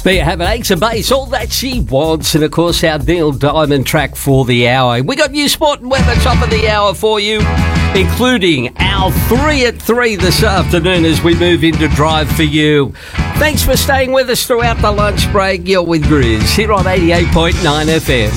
There you have it, Aches and Base, all that she wants, and of course our Neil Diamond track for the hour. We got new sport and weather top of the hour for you, including our 3 at 3 this afternoon as we move into Drive for You. Thanks for staying with us throughout the lunch break. You're with Grizz here on 88.9 FM.